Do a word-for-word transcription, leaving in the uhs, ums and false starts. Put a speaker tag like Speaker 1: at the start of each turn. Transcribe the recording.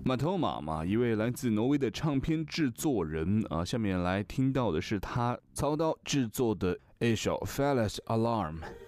Speaker 1: 马头马嘛，一位来自挪威的唱片制作人啊，下面来听到的是他操刀制作的一首《False Alarm》。